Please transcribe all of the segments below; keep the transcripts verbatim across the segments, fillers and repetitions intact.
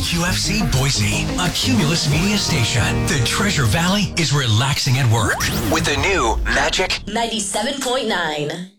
Q F C Boise, a Cumulus Media station. The Treasure Valley is relaxing at work with the new Magic ninety-seven point nine.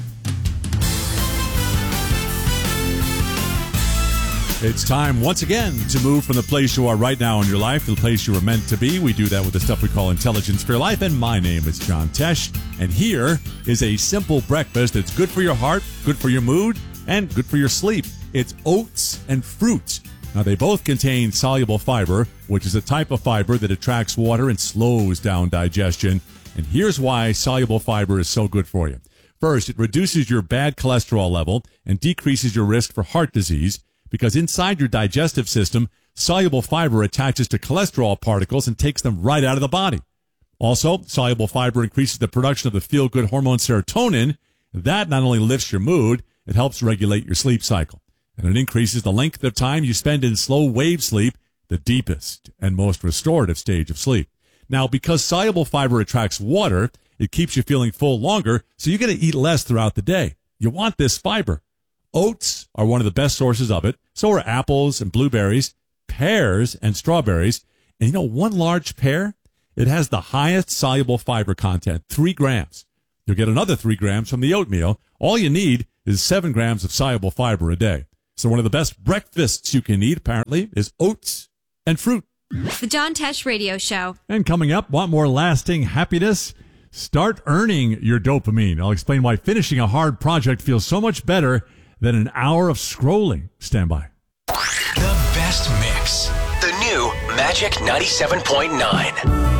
It's time once again to move from the place you are right now in your life to the place you were meant to be. We do that with the stuff we call Intelligence for Your Life, and my name is John Tesh. And here is a simple breakfast that's good for your heart, good for your mood, and good for your sleep. It's oats and fruit. Now, they both contain soluble fiber, which is a type of fiber that attracts water and slows down digestion. And here's why soluble fiber is so good for you. First, it reduces your bad cholesterol level and decreases your risk for heart disease, because inside your digestive system, soluble fiber attaches to cholesterol particles and takes them right out of the body. Also, soluble fiber increases the production of the feel-good hormone serotonin. That not only lifts your mood, it helps regulate your sleep cycle. And it increases the length of time you spend in slow wave sleep, the deepest and most restorative stage of sleep. Now, because soluble fiber attracts water, it keeps you feeling full longer, so you're going to eat less throughout the day. You want this fiber. Oats are one of the best sources of it. So are apples and blueberries, pears and strawberries. And you know, one large pear, it has the highest soluble fiber content, three grams. You'll get another three grams from the oatmeal. All you need is seven grams of soluble fiber a day. So one of the best breakfasts you can eat, apparently, is oats and fruit. The John Tesh Radio Show. And coming up, want more lasting happiness? Start earning your dopamine. I'll explain why finishing a hard project feels so much better than an hour of scrolling. Stand by. The best mix. The new Magic ninety-seven point nine.